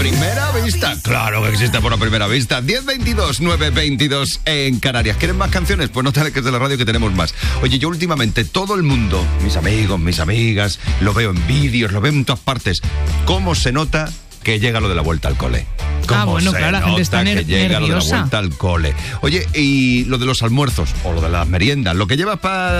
primera vista. Claro que existe por la primera vista. 1022 922 en Canarias. ¿Quieren más canciones? Pues no te alejes de la radio que tenemos más. Oye, yo últimamente todo el mundo, mis amigos, mis amigas, lo veo en vídeos, lo veo en todas partes. ¿Cómo se nota que llega lo de la vuelta al cole? Bueno, claro, la gente está nerviosa. Llega lo de la vuelta al cole. Oye, y lo de los almuerzos o lo de las meriendas, lo que llevas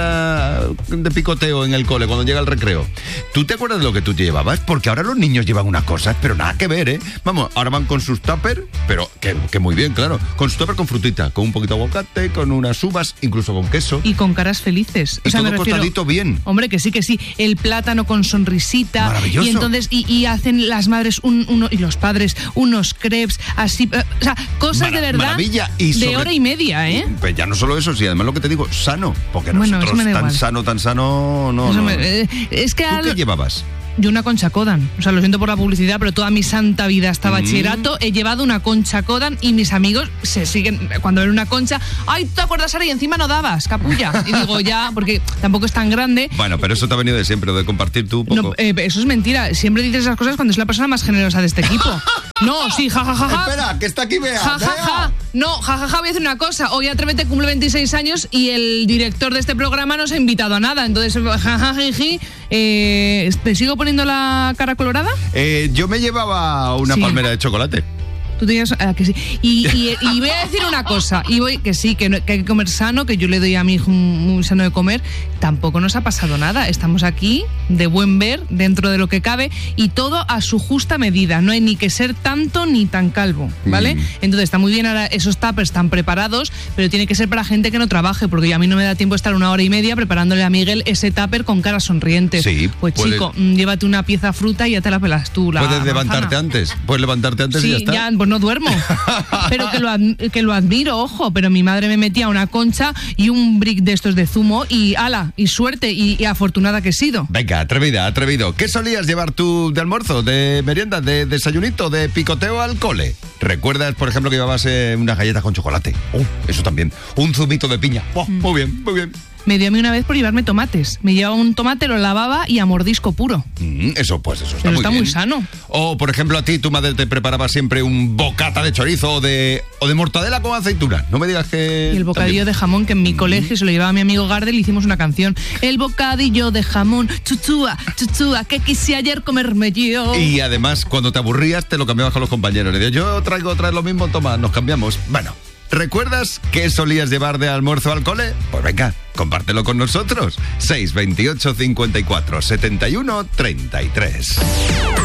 de picoteo en el cole cuando llega el recreo. ¿Tú te acuerdas de lo que tú llevabas? Porque ahora los niños llevan unas cosas, pero nada que ver, ¿eh? Vamos, ahora van con sus tupper, pero que muy bien, claro. Con su tupper con frutita, con un poquito de aguacate, con unas uvas, incluso con queso. Y con caras felices. Y todo cortadito bien. Hombre, que sí. El plátano con sonrisita. Maravilloso. Y entonces, y hacen las madres y los padres unos crepes, así, o sea, cosas de verdad. Maravilla. De hora y media, ¿eh? Pues ya no solo eso, sí, además lo que te digo, sano. Porque nosotros tan sano, no. Es que ¿Tú qué llevabas? Yo una concha Kodan, o sea, lo siento por la publicidad, pero toda mi santa vida hasta bachillerato he llevado una concha Kodan y mis amigos se siguen, cuando ven una concha, ¡ay, te acuerdas ahora! Y encima no dabas, capulla. Y digo, ya, porque tampoco es tan grande. Bueno, pero eso te ha venido de siempre, de compartir tú poco. No, eso es mentira, siempre dices esas cosas cuando es la persona más generosa de este equipo. No, sí, jajaja. Espera, que está aquí Bea. Jajaja. No, jajaja, voy a decir una cosa. Hoy Atrévete cumple 26 años y el director de este programa no se ha invitado a nada. Entonces, jajajiji, ¿te sigo poniendo la cara colorada? Yo me llevaba una palmera de chocolate. Tú tenías, que sí. Y voy a decir una cosa, que hay que comer sano, que yo le doy a mi hijo muy sano de comer. Tampoco nos ha pasado nada. Estamos aquí de buen ver, dentro de lo que cabe, y todo a su justa medida. No hay ni que ser tanto ni tan calvo, ¿vale? Entonces está muy bien ahora, esos tuppers están preparados, pero tiene que ser para gente que no trabaje, porque a mí no me da tiempo estar 1 hora y media preparándole a Miguel ese tupper con caras sonrientes. Sí, pues chico, llévate una pieza fruta y ya te la pelas tú. ¿Puedes levantarte antes? ¿Puedes levantarte antes y ya está? Ya, pues no duermo. Pero que lo admiro, ojo. Pero mi madre me metía una concha y un brick de estos de zumo y ala, y suerte, y afortunada que he sido. Venga, atrevido. ¿Qué solías llevar tú de almuerzo, de merienda, de desayunito, de picoteo al cole? ¿Recuerdas, por ejemplo, que llevabas unas galletas con chocolate? Eso también. Un zumito de piña. Muy bien. Me dio a mí una vez por llevarme tomates. Me llevaba un tomate, lo lavaba y a mordisco puro. Eso está muy bien. Muy sano. O, por ejemplo, a ti tu madre te preparaba siempre un bocata de chorizo o de mortadela con aceituna. No me digas que... Y el bocadillo de jamón, que en mi colegio se lo llevaba a mi amigo Gardel y hicimos una canción. El bocadillo de jamón, chuchúa, que quise ayer comerme yo. Y además, cuando te aburrías, te lo cambiabas con los compañeros. Le decías, yo traigo otra vez lo mismo, toma, nos cambiamos. Bueno, ¿recuerdas qué solías llevar de almuerzo al cole? Pues venga, compártelo con nosotros. 628 54 71 33.